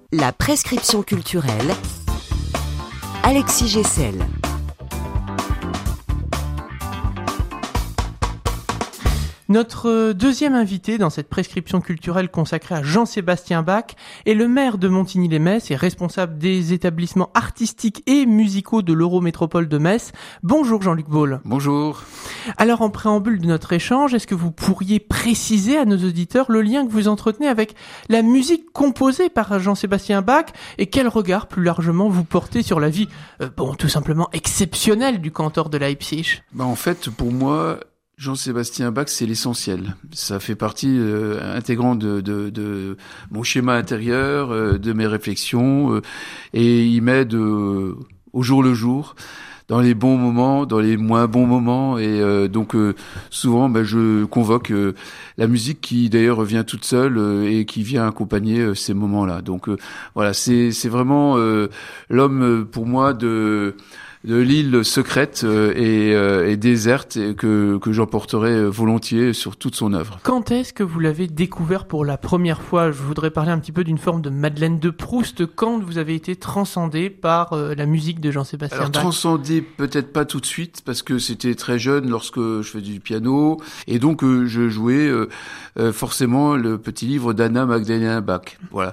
La prescription culturelle, Alexis Gessel. Notre deuxième invité dans cette prescription culturelle consacrée à Jean-Sébastien Bach est le maire de Montigny-lès-Metz et responsable des établissements artistiques et musicaux de l'Eurométropole de Metz. Bonjour Jean-Luc Baule. Bonjour. Alors en préambule de notre échange, est-ce que vous pourriez préciser à nos auditeurs le lien que vous entretenez avec la musique composée par Jean-Sébastien Bach et quel regard plus largement vous portez sur la vie, tout simplement exceptionnelle du cantor de Leipzig? En fait, pour moi, Jean-Sébastien Bach, c'est l'essentiel. Ça fait partie intégrante de mon schéma intérieur, de mes réflexions, et il m'aide au jour le jour, dans les bons moments, dans les moins bons moments, et donc souvent je convoque la musique qui d'ailleurs vient toute seule et qui vient accompagner ces moments-là. Donc voilà, c'est vraiment l'homme pour moi de l'île secrète et déserte que j'emporterai volontiers sur toute son œuvre. Quand est-ce que vous l'avez découvert pour la première fois? Je voudrais parler un petit peu d'une forme de Madeleine de Proust. Quand vous avez été transcendé par la musique de Jean-Sébastien Bach? Transcendé peut-être pas tout de suite parce que c'était très jeune lorsque je faisais du piano et donc je jouais forcément le petit livre d'Anna Magdalena Bach. Voilà.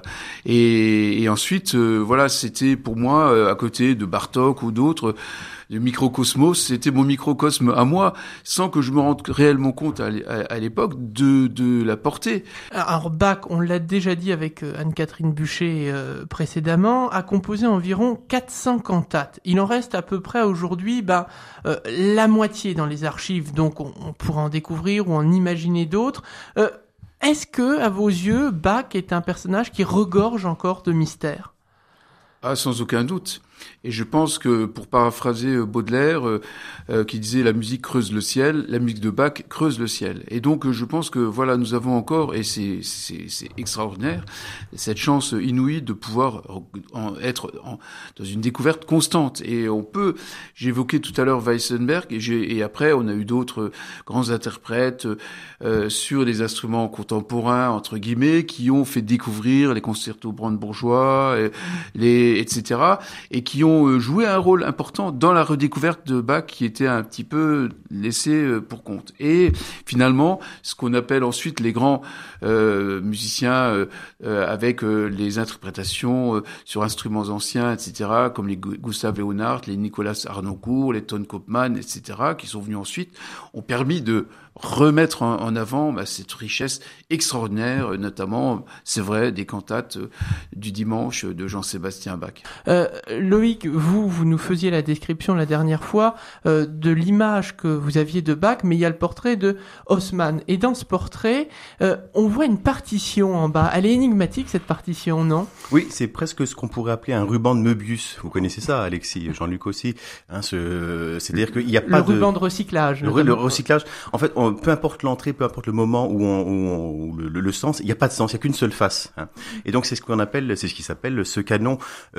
Et ensuite c'était pour moi à côté de Bartók ou d'autres. Le microcosmos, c'était mon microcosme à moi, sans que je me rende réellement compte à l'époque de la portée. Alors Bach, on l'a déjà dit avec Anne-Catherine Bûcher précédemment, a composé environ 400 cantates. Il en reste à peu près aujourd'hui la moitié dans les archives, donc on pourra en découvrir ou en imaginer d'autres. Est-ce que, à vos yeux, Bach est un personnage qui regorge encore de mystère? Sans aucun doute. Et je pense que, pour paraphraser Baudelaire, qui disait « la musique creuse le ciel », la musique de Bach creuse le ciel. Et donc, je pense que, nous avons encore, et c'est extraordinaire, cette chance inouïe de pouvoir être dans une découverte constante. Et j'évoquais tout à l'heure Weissenberg, et après, on a eu d'autres grands interprètes sur des instruments contemporains, entre guillemets, qui ont fait découvrir les concertos brandebourgeois, etc., et qui ont joué un rôle important dans la redécouverte de Bach qui était un petit peu laissé pour compte. Et finalement, ce qu'on appelle ensuite les grands musiciens avec les interprétations sur instruments anciens, etc., comme les Gustav Leonhardt, les Nicolas Harnoncourt, les Ton Koopman, etc., qui sont venus ensuite, ont permis de remettre en avant cette richesse extraordinaire, notamment, c'est vrai, des cantates du dimanche de Jean-Sébastien Bach. Loïc, vous nous faisiez la description la dernière fois de l'image que vous aviez de Bach, mais il y a le portrait de Haussmann. Et dans ce portrait, on voit une partition en bas. Elle est énigmatique, cette partition, non? Oui, c'est presque ce qu'on pourrait appeler un ruban de Möbius. Vous connaissez ça, Alexis, Jean-Luc aussi. C'est-à-dire qu'il n'y a pas le ruban de recyclage. Le recyclage. En fait, peu importe l'entrée, peu importe le moment où le sens, il n'y a pas de sens, il n'y a qu'une seule face. Et donc c'est ce qui s'appelle ce canon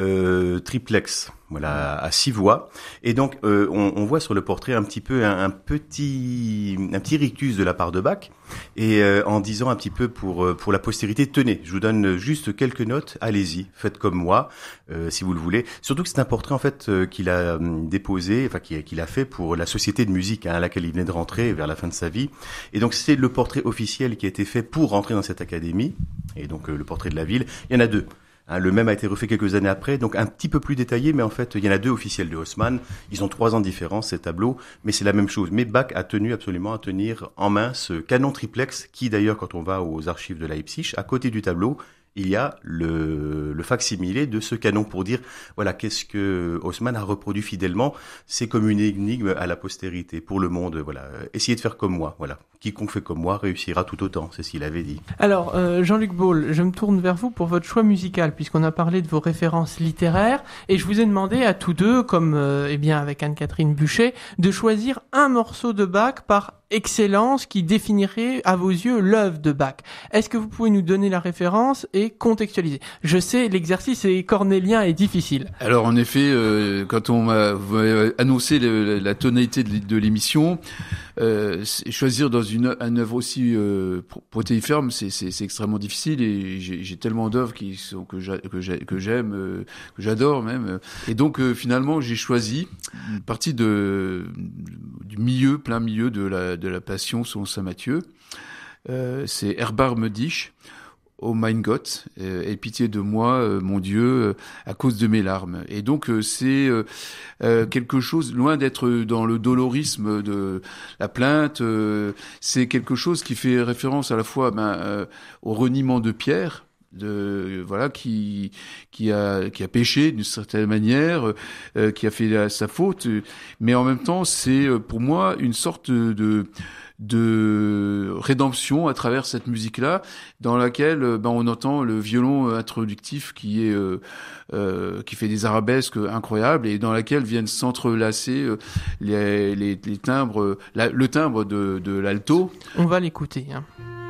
triplex, à 6 voix. Et donc on voit sur le portrait un petit peu un petit rictus de la part de Bach, et en disant un petit peu pour la postérité, tenez, je vous donne juste quelques notes, allez-y, faites comme moi, si vous le voulez. Surtout que c'est un portrait en fait qu'il a déposé, qu'il a fait pour la société de musique à laquelle il venait de rentrer vers la fin de sa vie. Et donc c'est le portrait officiel qui a été fait pour rentrer dans cette académie. Et donc le portrait de la ville, il y en a deux. Le même a été refait quelques années après, donc un petit peu plus détaillé, mais en fait, il y en a deux officiels de Haussmann. Ils ont 3 ans de différence, ces tableaux, mais c'est la même chose. Mais Bach a tenu absolument à tenir en main ce canon triplex, qui d'ailleurs, quand on va aux archives de Leipzig, à côté du tableau, il y a le fac-similé de ce canon pour dire, qu'est-ce que Haussmann a reproduit fidèlement. C'est comme une énigme à la postérité, pour le monde, essayez de faire comme moi, Quiconque fait comme moi réussira tout autant, c'est ce qu'il avait dit. Alors, Jean-Luc Baule, je me tourne vers vous pour votre choix musical, puisqu'on a parlé de vos références littéraires, et je vous ai demandé à tous deux, comme avec Anne-Catherine Bûcher, de choisir un morceau de Bach par excellence qui définirait à vos yeux l'œuvre de Bach. Est-ce que vous pouvez nous donner la référence et contextualiser? Je sais, l'exercice est cornélien et difficile. Alors en effet, quand on m'a annoncé la tonalité de l'émission, choisir dans une œuvre aussi protéiforme, c'est extrêmement difficile, et j'ai tellement d'œuvres que j'aime, que j'adore même. Et donc finalement, j'ai choisi une partie du milieu, plein milieu de la Passion selon saint Matthieu. C'est Erbarme dich, oh mein Gott, aie pitié de moi, mon Dieu, à cause de mes larmes. Et donc c'est quelque chose, loin d'être dans le dolorisme de la plainte, c'est quelque chose qui fait référence à la fois au reniement de Pierre, qui a péché d'une certaine manière, qui a fait sa faute, mais en même temps c'est pour moi une sorte de rédemption à travers cette musique-là, dans laquelle on entend le violon introductif qui fait des arabesques incroyables, et dans laquelle viennent s'entrelacer les timbres, le timbre de l'alto. On va l'écouter, hein.